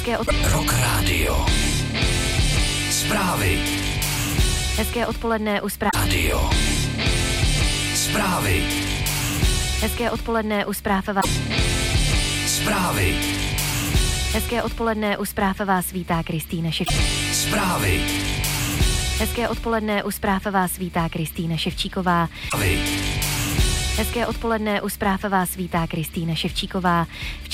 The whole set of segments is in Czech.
Rock Radio. Zprávy. Hezké odpoledne u zpráv. Radio. Zprávy. Hezké odpoledne u zpráv. Zprávy. Hezké odpoledne u zpráv vás vítá Kristýna Ševčíková. Zprávy. Hezké odpoledne u zpráv vás vítá Kristýna Ševčíková. Hezké odpoledne u zpráv vás vítá Kristýna Ševčíková.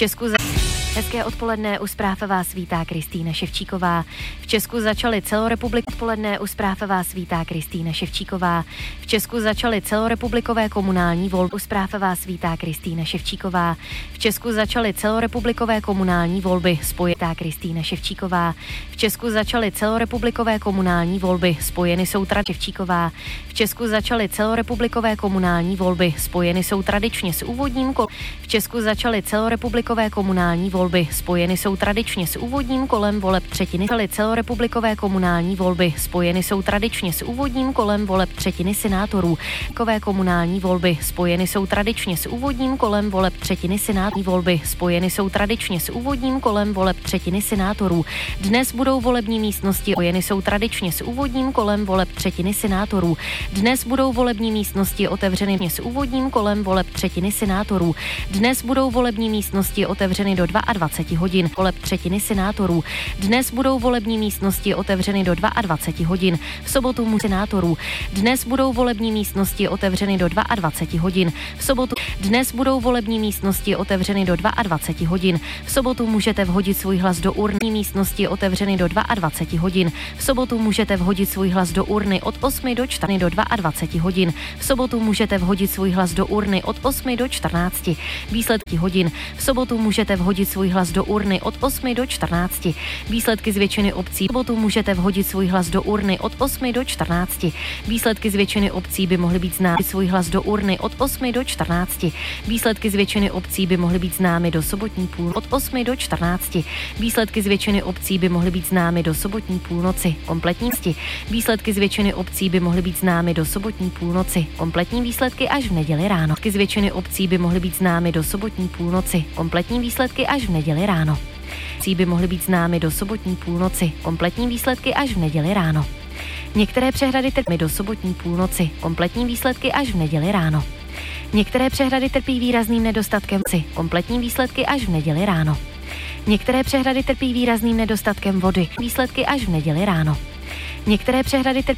Hezké odpoledne u zpráv vás vítá Kristýna Ševčíková. V Česku začaly odpoledne u zpráv vás vítá Kristýna Ševčíková. V Česku začaly celorepublikové komunální volby. U zpráv vás vítá Kristýna Ševčíková. V Česku začaly celorepublikové komunální volby. Spojitá Kristýna Ševčíková. V Česku začaly celorepublikové komunální volby. Spojeny jsou Ševčíková. V Česku začaly celorepublikové komunální volby. Spojeny jsou tradičně s úvodním kolem. V Česku začaly celorepublikové komunální volby. Spojeny jsou tradičně s úvodním kolem voleb třetiny. Celorepublikové komunální volby. Spojeny jsou tradičně s úvodním kolem voleb třetiny senátorů. Komunální volby. Spojeny jsou tradičně s úvodním kolem voleb třetiny senátní volby. Spojeny jsou tradičně s úvodním kolem voleb třetiny senátorů. Dnes budou volební místnosti. Spojeny jsou tradičně s úvodním kolem voleb třetiny senátorů. Dnes budou volební místnosti otevřeny s úvodním kolem voleb třetiny senátorů. Dnes budou volební místnosti otevřeny do 22 hodin. Voleb třetiny senátorů. Dnes budou volební místnosti otevřeny do 22 hodin. V sobotu senátorů. Dnes budou volební místnosti otevřeny do 22 hodin. V sobotu. Dnes budou volební místnosti otevřeny do 22 hodin. V sobotu můžete vhodit svůj hlas do urny. Místnosti otevřeny do 22 hodin. V sobotu můžete vhodit svůj hlas do urny od 8 do 4 do 22 hodin. V sobotu můžete vhodit svůj hlas do urny od 8 do 14. Výsledky hodin. V sobotu můžete vhodit svůj hlas do urny od 8 do 14. Výsledky z většiny obcí. V sobotu můžete vhodit svůj hlas do urny od 8 do 14. Výsledky z většiny obcí by mohly být známy. Svůj hlas do urny od 8 do 14. Výsledky z většiny obcí by mohly být známy do sobotní půl od 8 do 14. Výsledky z většiny obcí by mohly být známy do sobotní půlnoci. Kompletní výsledky z většiny obcí by mohly být známy do sobotní půlnoci. Kompletní výsledky až v neděli ráno. Z většiny obcí by mohly být známy do sobotní půlnoci. Kompletní výsledky až v neděli ráno. By mohly být známy do sobotní půlnoci. Kompletní výsledky až v neděli ráno. Některé přehrady trpí do sobotní půlnoci. Kompletní výsledky až v neděli ráno. Některé přehrady trpí výrazným nedostatkem. Kompletní výsledky až v neděli ráno. Některé přehrady trpí výrazným nedostatkem vody. Výsledky až v neděli ráno. Některé přehrady trpí